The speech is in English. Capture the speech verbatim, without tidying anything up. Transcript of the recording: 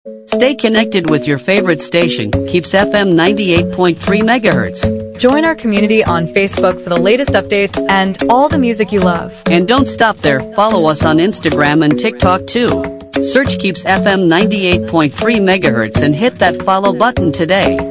Stay connected with your favorite station, Keeps F M ninety-eight point three megahertz. Join our community on Facebook for the latest updates and all the music you love. And don't stop there, follow us on Instagram and TikTok too. Search Keeps F M ninety-eight point three megahertz and hit that follow button today.